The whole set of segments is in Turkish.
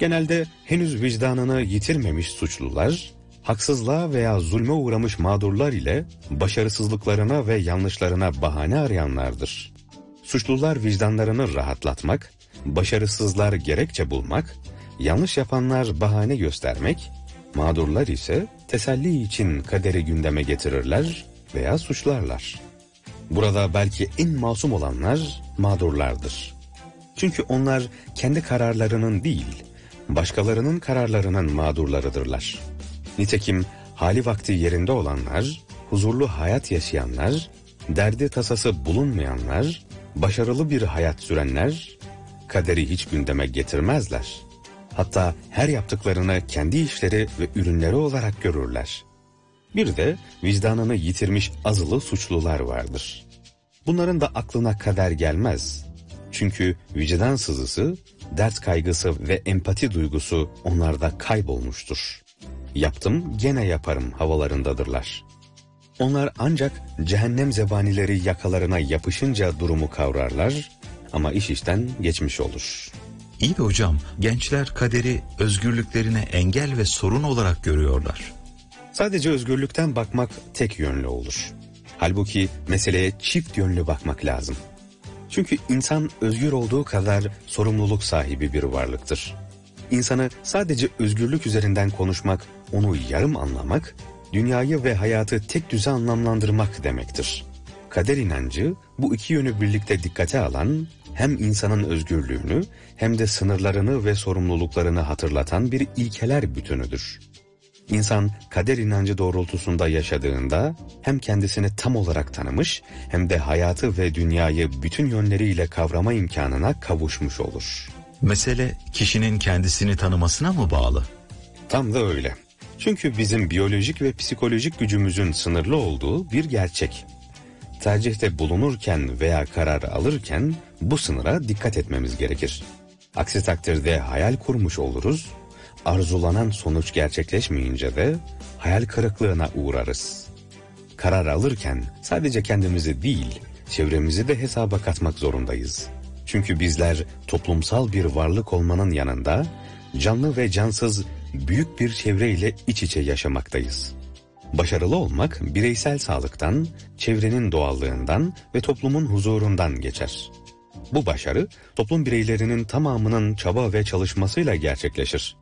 Genelde henüz vicdanını yitirmemiş suçlular, haksızlığa veya zulme uğramış mağdurlar ile başarısızlıklarına ve yanlışlarına bahane arayanlardır. Suçlular vicdanlarını rahatlatmak, başarısızlar gerekçe bulmak, yanlış yapanlar bahane göstermek, mağdurlar ise teselli için kaderi gündeme getirirler veya suçlarlar. Burada belki en masum olanlar mağdurlardır. Çünkü onlar kendi kararlarının değil, başkalarının kararlarının mağdurlarıdırlar. Nitekim hali vakti yerinde olanlar, huzurlu hayat yaşayanlar, derdi tasası bulunmayanlar, başarılı bir hayat sürenler, kaderi hiç gündeme getirmezler. Hatta her yaptıklarını kendi işleri ve ürünleri olarak görürler. Bir de vicdanını yitirmiş azılı suçlular vardır. Bunların da aklına kader gelmez. Çünkü vicdan sızısı, dert kaygısı ve empati duygusu onlarda kaybolmuştur. Yaptım gene yaparım havalarındadırlar. Onlar ancak cehennem zebanileri yakalarına yapışınca durumu kavrarlar ama iş işten geçmiş olur. İyi de hocam, gençler kaderi özgürlüklerine engel ve sorun olarak görüyorlar. Sadece özgürlükten bakmak tek yönlü olur. Halbuki meseleye çift yönlü bakmak lazım. Çünkü insan özgür olduğu kadar sorumluluk sahibi bir varlıktır. İnsanı sadece özgürlük üzerinden konuşmak, onu yarım anlamak, dünyayı ve hayatı tek düze anlamlandırmak demektir. Kader inancı bu iki yönü birlikte dikkate alan, hem insanın özgürlüğünü hem de sınırlarını ve sorumluluklarını hatırlatan bir ilkeler bütünüdür. İnsan kader inancı doğrultusunda yaşadığında hem kendisini tam olarak tanımış hem de hayatı ve dünyayı bütün yönleriyle kavrama imkanına kavuşmuş olur. Mesele kişinin kendisini tanımasına mı bağlı? Tam da öyle. Çünkü bizim biyolojik ve psikolojik gücümüzün sınırlı olduğu bir gerçek. Tercihte bulunurken veya karar alırken bu sınıra dikkat etmemiz gerekir. Aksi takdirde hayal kurmuş oluruz, arzulanan sonuç gerçekleşmeyince de hayal kırıklığına uğrarız. Karar alırken sadece kendimizi değil, çevremizi de hesaba katmak zorundayız. Çünkü bizler toplumsal bir varlık olmanın yanında canlı ve cansız büyük bir çevreyle iç içe yaşamaktayız. Başarılı olmak bireysel sağlıktan, çevrenin doğallığından ve toplumun huzurundan geçer. Bu başarı toplum bireylerinin tamamının çaba ve çalışmasıyla gerçekleşir.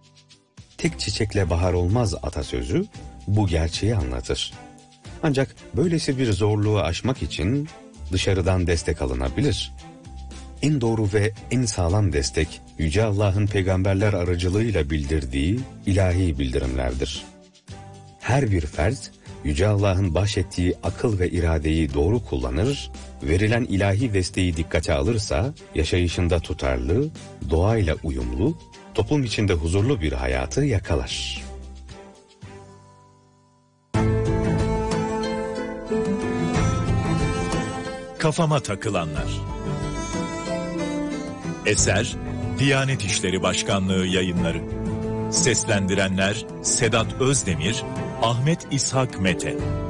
Tek çiçekle bahar olmaz atasözü bu gerçeği anlatır. Ancak böylesi bir zorluğu aşmak için dışarıdan destek alınabilir. En doğru ve en sağlam destek Yüce Allah'ın peygamberler aracılığıyla bildirdiği ilahi bildirimlerdir. Her bir fert Yüce Allah'ın bahşettiği akıl ve iradeyi doğru kullanır, verilen ilahi desteği dikkate alırsa yaşayışında tutarlı, doğayla uyumlu, toplum içinde huzurlu bir hayatı yakalar. Kafama takılanlar. Eser Diyanet İşleri Başkanlığı Yayınları. Seslendirenler Sedat Özdemir, Ahmet İshak Mete.